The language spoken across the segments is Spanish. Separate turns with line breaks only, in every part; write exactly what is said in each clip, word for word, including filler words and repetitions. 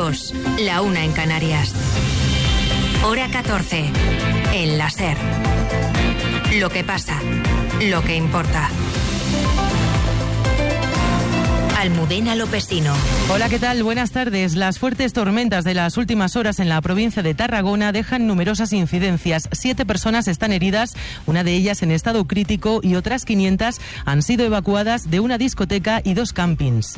dos, la una en Canarias. Hora catorce, en la SER. Lo que pasa, lo que importa. Almudena Lopesino.
Hola, ¿qué tal? Buenas tardes. Las fuertes tormentas de las últimas horas en la provincia de Tarragona dejan numerosas incidencias. Siete personas están heridas, una de ellas en estado crítico, y otras quinientas han sido evacuadas de una discoteca y dos campings.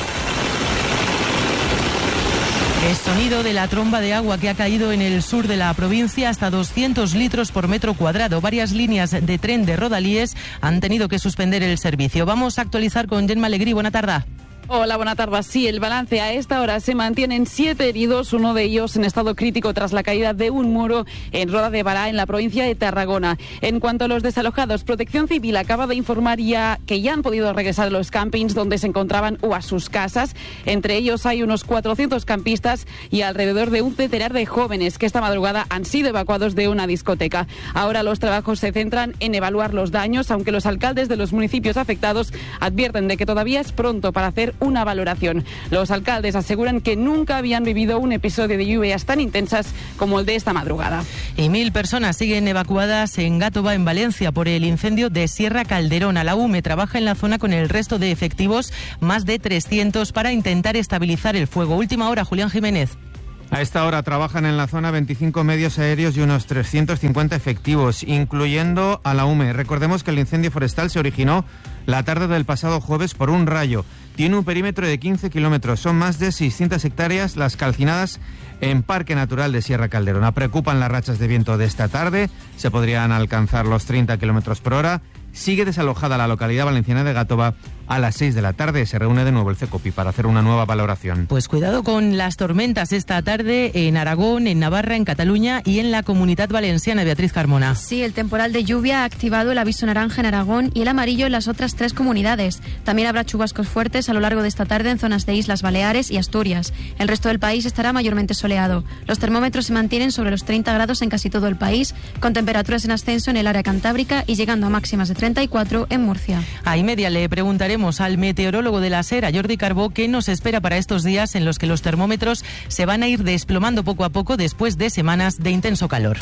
El sonido de la tromba de agua que ha caído en el sur de la provincia, hasta doscientos litros por metro cuadrado. Varias líneas de tren de Rodalies han tenido que suspender el servicio. Vamos a actualizar con Gemma Alegrí. Buena tarde.
Hola, buena tarde. Sí, el balance a esta hora se mantienen siete heridos, uno de ellos en estado crítico tras la caída de un muro en Roda de Bará, en la provincia de Tarragona. En cuanto a los desalojados, Protección Civil acaba de informar ya que ya han podido regresar a los campings donde se encontraban o a sus casas. Entre ellos hay unos cuatrocientos campistas y alrededor de un centenar de jóvenes que esta madrugada han sido evacuados de una discoteca. Ahora los trabajos se centran en evaluar los daños, aunque los alcaldes de los municipios afectados advierten de que todavía es pronto para hacer una valoración. Los alcaldes aseguran que nunca habían vivido un episodio de lluvias tan intensas como el de esta madrugada.
Y mil personas siguen evacuadas en Gàtova, en Valencia, por el incendio de Sierra Calderona. La U M E trabaja en la zona con el resto de efectivos, más de trescientos, para intentar estabilizar el fuego. Última hora, Julián Jiménez.
A esta hora trabajan en la zona veinticinco medios aéreos y unos trescientos cincuenta efectivos, incluyendo a la U M E. Recordemos que el incendio forestal se originó la tarde del pasado jueves por un rayo. Tiene un perímetro de quince kilómetros. Son más de seiscientas hectáreas las calcinadas en Parque Natural de Sierra Calderona. Preocupan las rachas de viento de esta tarde. Se podrían alcanzar los treinta kilómetros por hora. Sigue desalojada la localidad valenciana de Gàtova. A las seis de la tarde se reúne de nuevo el CECOPI para hacer una nueva valoración.
Pues cuidado con las tormentas esta tarde en Aragón, en Navarra, en Cataluña y en la Comunidad Valenciana. Beatriz Carmona.
Sí, el temporal de lluvia ha activado el aviso naranja en Aragón y el amarillo en las otras tres comunidades. También habrá chubascos fuertes a lo largo de esta tarde en zonas de Islas Baleares y Asturias. El resto del país estará mayormente soleado. Los termómetros se mantienen sobre los treinta grados en casi todo el país, con temperaturas en ascenso en el área cantábrica y llegando a máximas de treinta y cuatro en Murcia.
A y media le preguntaremos al meteorólogo de la SER, a Jordi Carbó, qué nos espera para estos días en los que los termómetros se van a ir desplomando poco a poco después de semanas de intenso calor.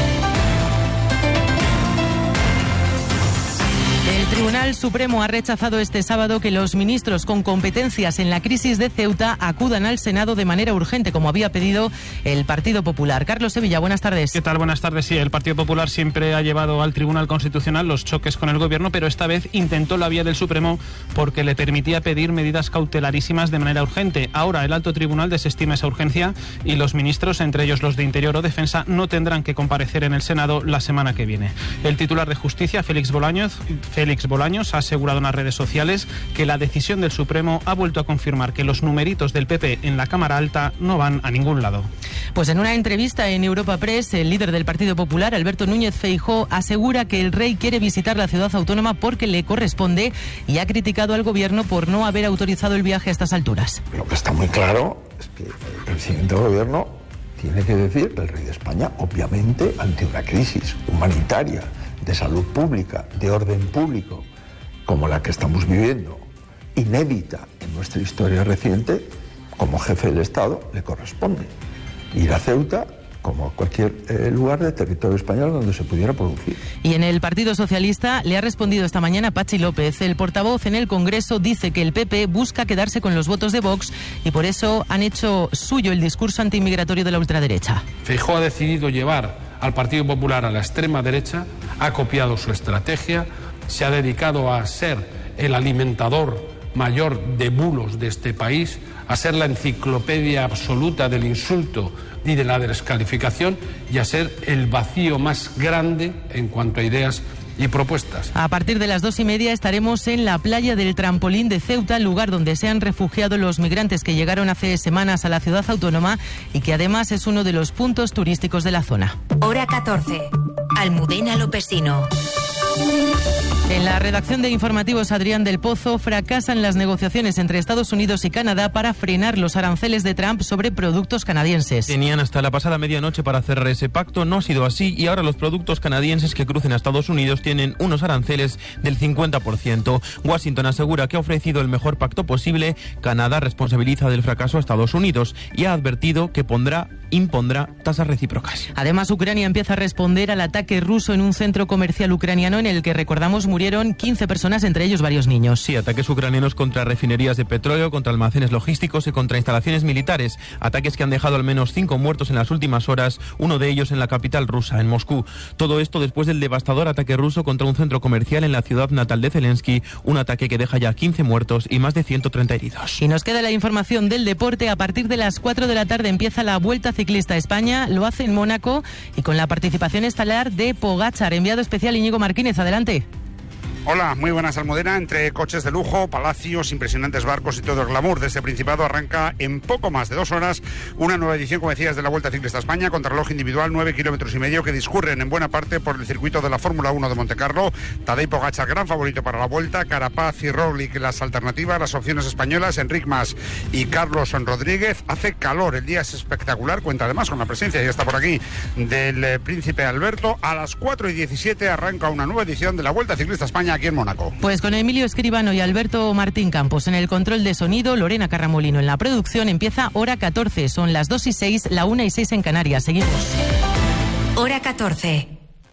El Tribunal Supremo ha rechazado este sábado que los ministros con competencias en la crisis de Ceuta acudan al Senado de manera urgente, como había pedido el Partido Popular. Carlos Sevilla, buenas tardes.
¿Qué tal? Buenas tardes. Sí, el Partido Popular siempre ha llevado al Tribunal Constitucional los choques con el Gobierno, pero esta vez intentó la vía del Supremo porque le permitía pedir medidas cautelarísimas de manera urgente. Ahora el Alto Tribunal desestima esa urgencia y los ministros, entre ellos los de Interior o Defensa, no tendrán que comparecer en el Senado la semana que viene. El titular de Justicia, Félix Bolaños, Félix Bolaños, ha asegurado en las redes sociales que la decisión del Supremo ha vuelto a confirmar que los numeritos del P P en la Cámara Alta no van a ningún lado.
Pues en una entrevista en Europa Press, el líder del Partido Popular, Alberto Núñez Feijóo, asegura que el rey quiere visitar la ciudad autónoma porque le corresponde y ha criticado al gobierno por no haber autorizado el viaje a estas alturas.
Lo que está muy claro es que el presidente del gobierno tiene que decir que el rey de España, obviamente, ante una crisis humanitaria, de salud pública, de orden público, como la que estamos viviendo, inédita en nuestra historia reciente, como jefe del Estado le corresponde ir a Ceuta como a cualquier eh, lugar de territorio español donde se pudiera producir.
Y en el Partido Socialista le ha respondido esta mañana Patxi López. El portavoz en el Congreso dice que el P P busca quedarse con los votos de Vox y por eso han hecho suyo el discurso antiinmigratorio de la ultraderecha.
Feijóo ha decidido llevar al Partido Popular a la extrema derecha, ha copiado su estrategia, se ha dedicado a ser el alimentador mayor de bulos de este país, a ser la enciclopedia absoluta del insulto y de la descalificación y a ser el vacío más grande en cuanto a ideas y propuestas.
A partir de las dos y media estaremos en la playa del Trampolín de Ceuta, lugar donde se han refugiado los migrantes que llegaron hace semanas a la ciudad autónoma y que además es uno de los puntos turísticos de la zona.
Hora catorce. Almudena Lopesino.
En la redacción de informativos, Adrián del Pozo, fracasan las negociaciones entre Estados Unidos y Canadá para frenar los aranceles de Trump sobre productos canadienses.
Tenían hasta la pasada medianoche para cerrar ese pacto, no ha sido así y ahora los productos canadienses que crucen a Estados Unidos tienen unos aranceles del cincuenta por ciento. Washington asegura que ha ofrecido el mejor pacto posible. Canadá responsabiliza del fracaso a Estados Unidos y ha advertido que pondrá, impondrá tasas recíprocas.
Además, Ucrania empieza a responder al ataque ruso en un centro comercial ucraniano en el que, recordamos, murieron quince personas, entre ellos varios niños.
Sí, ataques ucranianos contra refinerías de petróleo, contra almacenes logísticos y contra instalaciones militares. Ataques que han dejado al menos cinco muertos en las últimas horas, uno de ellos en la capital rusa, en Moscú. Todo esto después del devastador ataque ruso contra un centro comercial en la ciudad natal de Zelensky, un ataque que deja ya quince muertos y más de ciento treinta heridos.
Y nos queda la información del deporte. A partir de las cuatro de la tarde empieza la Vuelta Ciclista a España, lo hace en Mónaco y con la participación estelar de Pogačar. Enviado especial Íñigo Martínez, adelante.
Hola, muy buenas, Almudena. Entre coches de lujo, palacios, impresionantes barcos y todo el glamour de este Principado arranca en poco más de dos horas una nueva edición, como decías, de la Vuelta Ciclista a España, contrarreloj individual, nueve kilómetros y medio, que discurren en buena parte por el circuito de la Fórmula uno de Montecarlo. Tadej Pogačar, gran favorito para la Vuelta, Carapaz y Roglic las alternativas, las opciones españolas, Enric Mas y Carlos Rodríguez. Hace calor, el día es espectacular, cuenta además con la presencia, ya está por aquí, del eh, Príncipe Alberto. A las cuatro y diecisiete arranca una nueva edición de la Vuelta Ciclista a España aquí en Mónaco.
Pues con Emilio Escribano y Alberto Martín Campos en el control de sonido, Lorena Carramolino en la producción, empieza hora catorce. Son las dos y seis, la una y seis en Canarias. Seguimos.
Hora catorce.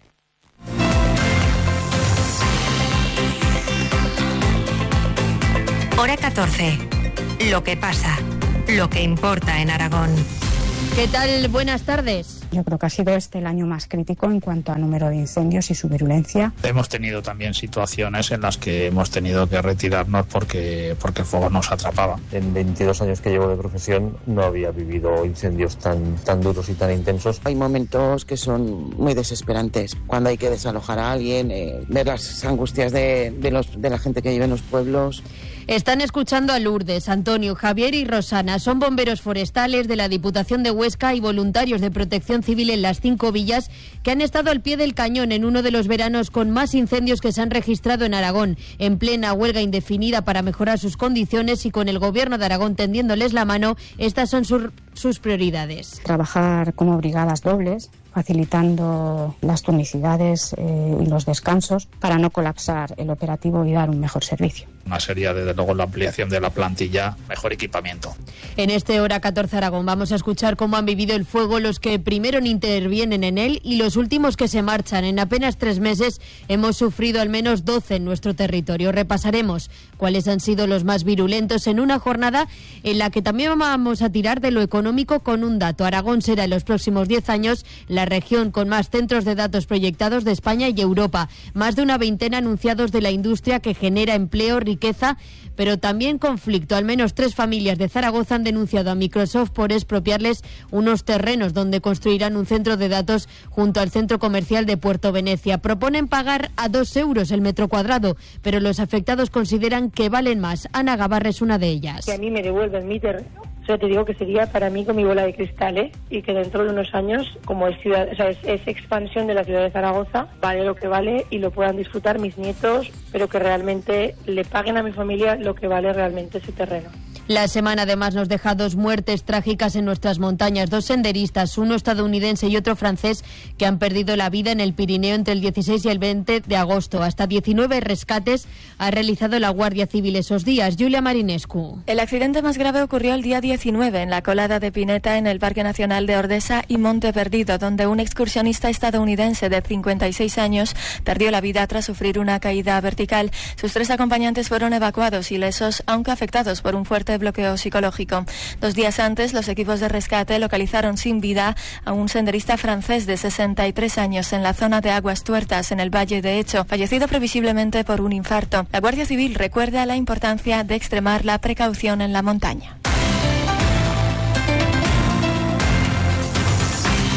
Hora catorce. Lo que pasa, lo que importa en Aragón.
¿Qué tal? Buenas tardes.
Yo creo que ha sido este el año más crítico en cuanto a número de incendios y su virulencia.
Hemos tenido también situaciones en las que hemos tenido que retirarnos porque, porque el fuego nos atrapaba.
En veintidós años que llevo de profesión no había vivido incendios tan, tan duros y tan intensos.
Hay momentos que son muy desesperantes, cuando hay que desalojar a alguien, eh, ver las angustias de, de, los, de la gente que vive en los pueblos.
Están escuchando a Lourdes, Antonio, Javier y Rosana. Son bomberos forestales de la Diputación de Huesca y voluntarios de Protección Civil en las cinco villas que han estado al pie del cañón en uno de los veranos con más incendios que se han registrado en Aragón, en plena huelga indefinida para mejorar sus condiciones y con el Gobierno de Aragón tendiéndoles la mano. Estas son sus, sus prioridades.
Trabajar como brigadas dobles, facilitando las tonicidades eh, y los descansos para no colapsar el operativo y dar un mejor servicio.
Una sería, desde luego, la ampliación de la plantilla, mejor equipamiento.
En este Hora catorce Aragón vamos a escuchar cómo han vivido el fuego los que primero intervienen en él y los últimos que se marchan. En apenas tres meses hemos sufrido al menos doce en nuestro territorio. Repasaremos cuáles han sido los más virulentos en una jornada en la que también vamos a tirar de lo económico con un dato. Aragón será en los próximos diez años la región con más centros de datos proyectados de España y Europa. Más de una veintena anunciados de la industria que genera empleo, riqueza, pero también conflicto. Al menos tres familias de Zaragoza han denunciado a Microsoft por expropiarles unos terrenos donde construirán un centro de datos junto al centro comercial de Puerto Venecia. Proponen pagar a dos euros el metro cuadrado, pero los afectados consideran que valen más. Ana Gavarra es una de ellas.
Que a mí me devuelven mi terreno. O sea, te digo que sería para mí con mi bola de cristal, ¿eh? Y que dentro de unos años, como es ciudad, o sea, es, es expansión de la ciudad de Zaragoza, vale lo que vale y lo puedan disfrutar mis nietos, pero que realmente le paguen a mi familia lo que vale realmente ese terreno.
La semana además nos deja dos muertes trágicas en nuestras montañas, dos senderistas, uno estadounidense y otro francés, que han perdido la vida en el Pirineo entre el dieciséis y el veinte de agosto. Hasta diecinueve rescates ha realizado la Guardia Civil esos días. Julia Marinescu.
El accidente más grave ocurrió el día diecinueve en la colada de Pineta en el Parque Nacional de Ordesa y Monte Perdido, donde un excursionista estadounidense de cincuenta y seis años perdió la vida tras sufrir una caída vertical. Sus tres acompañantes fueron evacuados ilesos, aunque afectados por un fuerte bloqueo psicológico. Dos días antes, los equipos de rescate localizaron sin vida a un senderista francés de sesenta y tres años en la zona de Aguas Tuertas, en el Valle de Hecho, fallecido previsiblemente por un infarto. La Guardia Civil recuerda la importancia de extremar la precaución en la montaña.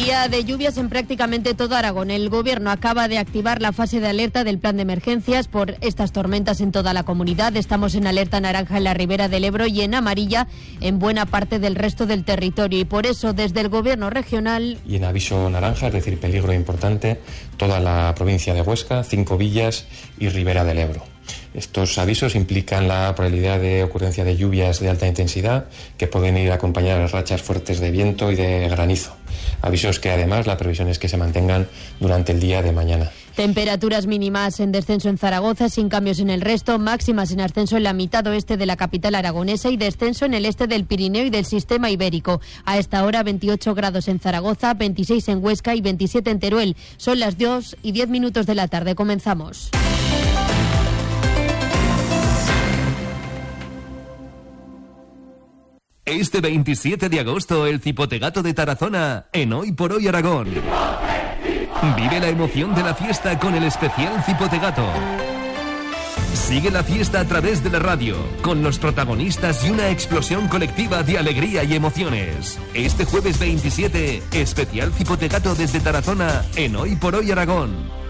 Día de lluvias en prácticamente todo Aragón. El Gobierno acaba de activar la fase de alerta del plan de emergencias por estas tormentas en toda la comunidad. Estamos en alerta naranja en la Ribera del Ebro y en amarilla en buena parte del resto del territorio. Y por eso, desde el Gobierno regional...
Y en aviso naranja, es decir, peligro importante, toda la provincia de Huesca, Cinco Villas y Ribera del Ebro. Estos avisos implican la probabilidad de ocurrencia de lluvias de alta intensidad que pueden ir acompañadas de rachas fuertes de viento y de granizo. Avisos que además la previsión es que se mantengan durante el día de mañana.
Temperaturas mínimas en descenso en Zaragoza, sin cambios en el resto, máximas en ascenso en la mitad oeste de la capital aragonesa y descenso en el este del Pirineo y del sistema ibérico. A esta hora veintiocho grados en Zaragoza, veintiséis en Huesca y veintisiete en Teruel. Son las dos y diez minutos de la tarde. Comenzamos.
Este veintisiete de agosto, el Cipotegato de Tarazona, en Hoy por Hoy Aragón. Vive la emoción de la fiesta con el especial Cipotegato. Sigue la fiesta a través de la radio, con los protagonistas y una explosión colectiva de alegría y emociones. Este jueves veintisiete, especial Cipotegato desde Tarazona, en Hoy por Hoy Aragón.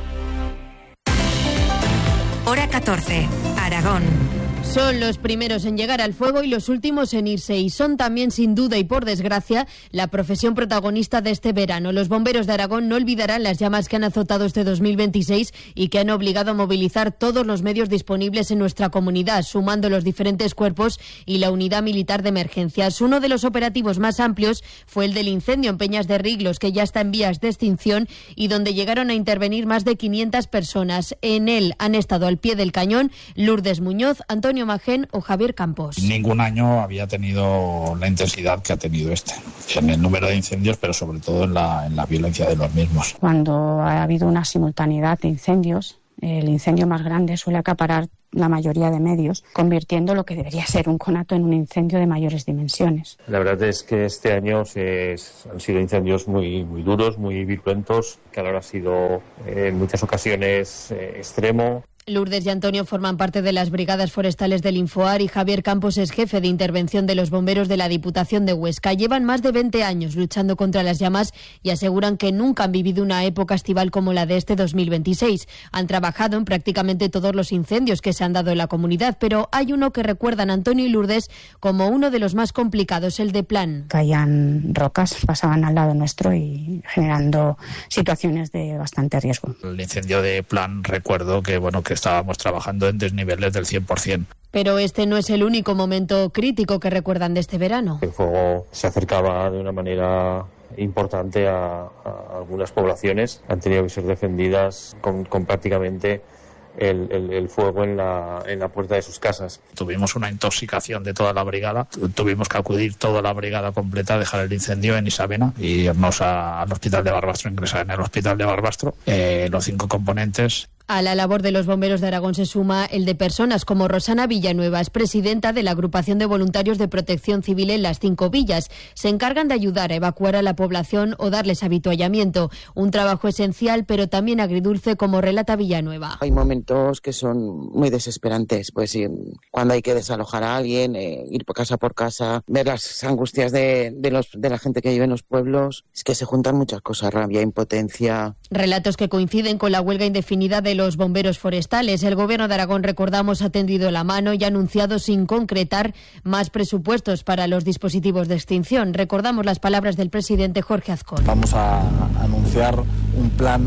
Hora catorce, Aragón.
Son los primeros en llegar al fuego y los últimos en irse, y son también, sin duda y por desgracia, la profesión protagonista de este verano. Los bomberos de Aragón no olvidarán las llamas que han azotado este dos mil veintiséis y que han obligado a movilizar todos los medios disponibles en nuestra comunidad, sumando los diferentes cuerpos y la unidad militar de emergencias. Uno de los operativos más amplios fue el del incendio en Peñas de Riglos, que ya está en vías de extinción y donde llegaron a intervenir más de quinientas personas. En él han estado al pie del cañón Lourdes Muñoz, Antonio Magén o Javier Campos.
Ningún año había tenido la intensidad que ha tenido este, en el número de incendios, pero sobre todo en la, en la violencia de los mismos.
Cuando ha habido una simultaneidad de incendios, el incendio más grande suele acaparar la mayoría de medios, convirtiendo lo que debería ser un conato en un incendio de mayores dimensiones.
La verdad es que este año se, han sido incendios muy, muy duros, muy violentos, que ahora ha sido eh, en muchas ocasiones eh, extremo.
Lourdes y Antonio forman parte de las brigadas forestales del Infoar y Javier Campos es jefe de intervención de los bomberos de la Diputación de Huesca. Llevan más de veinte años luchando contra las llamas y aseguran que nunca han vivido una época estival como la de este dos mil veintiséis. Han trabajado en prácticamente todos los incendios que se han dado en la comunidad, pero hay uno que recuerdan Antonio y Lourdes como uno de los más complicados, el de Plan.
Caían rocas, pasaban al lado nuestro y generando situaciones de bastante riesgo.
El incendio de Plan, recuerdo que, bueno, que estábamos trabajando en desniveles del cien por ciento.
Pero este no es el único momento crítico que recuerdan de este verano.
El fuego se acercaba de una manera importante a, a algunas poblaciones. Han tenido que ser defendidas con, con prácticamente el, el, el fuego en la, en la puerta de sus casas.
Tuvimos una intoxicación de toda la brigada. Tuvimos que acudir toda la brigada completa, dejar el incendio en Isabena y irnos a, al hospital de Barbastro, ingresar en el hospital de Barbastro. Eh, los cinco componentes.
A la labor de los bomberos de Aragón se suma el de personas como Rosana Villanueva, es presidenta de la Agrupación de Voluntarios de Protección Civil en las Cinco Villas. Se encargan de ayudar a evacuar a la población o darles habituallamiento. Un trabajo esencial, pero también agridulce, como relata Villanueva.
Hay momentos que son muy desesperantes, pues cuando hay que desalojar a alguien, eh, ir por casa por casa, ver las angustias de, de, los, de la gente que vive en los pueblos. Es que se juntan muchas cosas, rabia, impotencia.
Relatos que coinciden con la huelga indefinida de los bomberos forestales. El Gobierno de Aragón, recordamos, ha tendido la mano y ha anunciado sin concretar más presupuestos para los dispositivos de extinción. Recordamos las palabras del presidente Jorge Azcón.
Vamos a anunciar un plan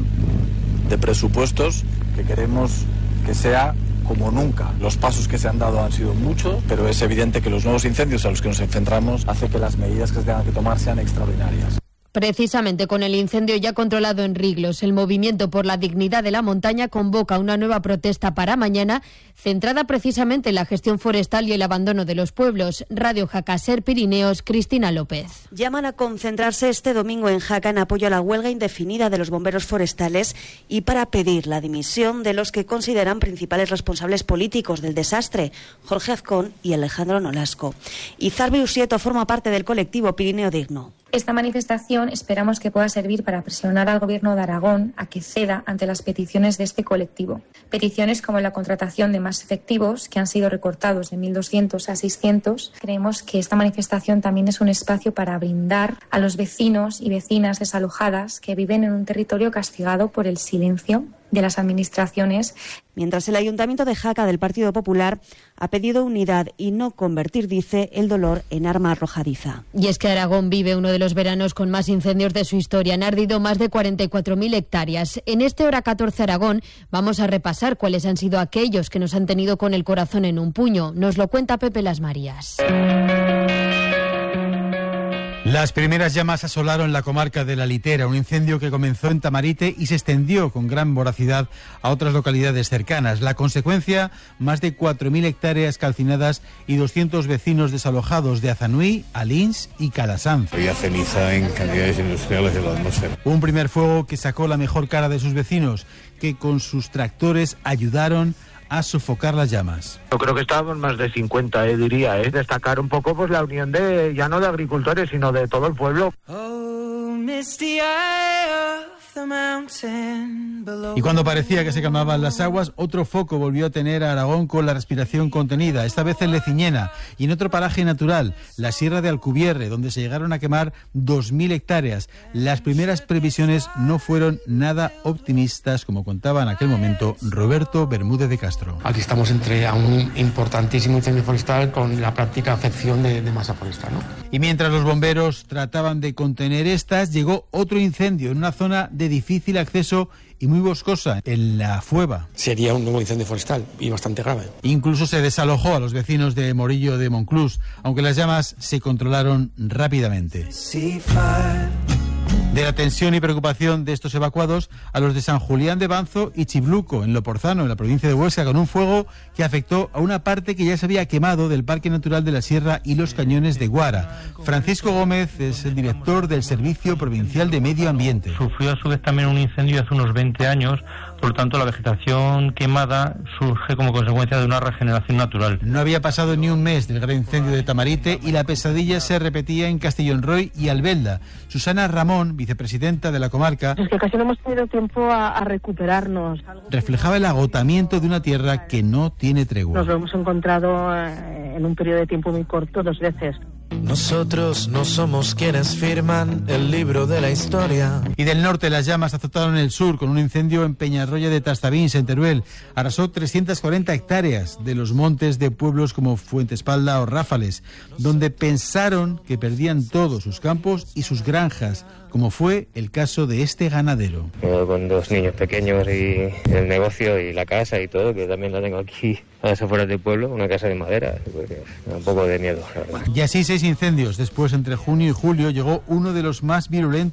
de presupuestos que queremos que sea como nunca. Los pasos que se han dado han sido muchos, pero es evidente que los nuevos incendios a los que nos enfrentamos hace que las medidas que se tengan que tomar sean extraordinarias.
Precisamente con el incendio ya controlado en Riglos, el Movimiento por la Dignidad de la Montaña convoca una nueva protesta para mañana, centrada precisamente en la gestión forestal y el abandono de los pueblos. Radio Jaca, Ser Pirineos, Cristina López.
Llaman a concentrarse este domingo en Jaca en apoyo a la huelga indefinida de los bomberos forestales y para pedir la dimisión de los que consideran principales responsables políticos del desastre, Jorge Azcón y Alejandro Nolasco. Izarbi Usieto forma parte del colectivo Pirineo Digno.
Esta manifestación esperamos que pueda servir para presionar al Gobierno de Aragón a que ceda ante las peticiones de este colectivo. Peticiones como la contratación de más efectivos, que han sido recortados de mil doscientos a seiscientos. Creemos que esta manifestación también es un espacio para brindar a los vecinos y vecinas desalojadas que viven en un territorio castigado por el silencio de las administraciones.
Mientras el Ayuntamiento de Jaca del Partido Popular ha pedido unidad y no convertir, dice, el dolor en arma arrojadiza.
Y es que Aragón vive uno de los veranos con más incendios de su historia. Han ardido más de cuarenta y cuatro mil hectáreas. En este Hora catorce Aragón vamos a repasar cuáles han sido aquellos que nos han tenido con el corazón en un puño. Nos lo cuenta Pepe Las Marías.
Las primeras llamas asolaron la comarca de La Litera, un incendio que comenzó en Tamarite y se extendió con gran voracidad a otras localidades cercanas. La consecuencia, más de cuatro mil hectáreas calcinadas y doscientos vecinos desalojados de Azanuí, Alins y Calasanz.
Había ceniza en cantidades industriales en la atmósfera.
Un primer fuego que sacó la mejor cara de sus vecinos, que con sus tractores ayudaron a sofocar las llamas.
Yo creo que estábamos más de cincuenta, eh, diría, eh. Destacar un poco pues la unión de, ya no de agricultores, sino de todo el pueblo.
Oh, y cuando parecía que se calmaban las aguas, otro foco volvió a tener a Aragón con la respiración contenida, esta vez en Leciñena y en otro paraje natural, la Sierra de Alcubierre, donde se llegaron a quemar dos mil hectáreas. Las primeras previsiones no fueron nada optimistas, como contaba en aquel momento Roberto Bermúdez de Castro.
Aquí estamos entre a un importantísimo incendio forestal con la práctica afección de, de masa forestal, ¿no?
Y mientras los bomberos trataban de contener estas, llegó otro incendio en una zona de difícil acceso y muy boscosa, en La Fueva.
Sería un nuevo incendio forestal y bastante grave.
Incluso se desalojó a los vecinos de Morillo de Monclús, aunque las llamas se controlaron rápidamente. De la tensión y preocupación de estos evacuados a los de San Julián de Banzo y Chibluco, en Loporzano, en la provincia de Huesca, con un fuego que afectó a una parte que ya se había quemado del Parque Natural de la Sierra y los Cañones de Guara. Francisco Gómez es el director del Servicio Provincial de Medio Ambiente.
Sufrió a su vez también un incendio hace unos veinte años, por lo tanto la vegetación quemada surge como consecuencia de una regeneración natural.
No había pasado ni un mes del gran incendio de Tamarite y la pesadilla se repetía en Castellonroy y Albelda. Susana Ramón, vicepresidenta de la comarca,
es que casi no hemos tenido tiempo a, a recuperarnos.
Reflejaba el agotamiento de una tierra que no tiene tregua.
Nos lo hemos encontrado eh, en un periodo de tiempo muy corto dos veces.
Nosotros no somos quienes firman el libro de la historia.
Y del norte las llamas azotaron el sur con un incendio en Peñarroya de Tastavins, en Teruel. Arrasó trescientas cuarenta hectáreas de los montes de pueblos como Fuentespalda o Ráfales, donde pensaron que perdían todos sus campos y sus granjas, como fue el caso de este ganadero.
Yo con dos niños pequeños y el negocio y la casa y todo, que también la tengo aquí a las afueras del pueblo, una casa de madera, pues, un poco de miedo, la verdad.
Y así seis incendios. Después, entre junio y julio, llegó uno de los más virulentos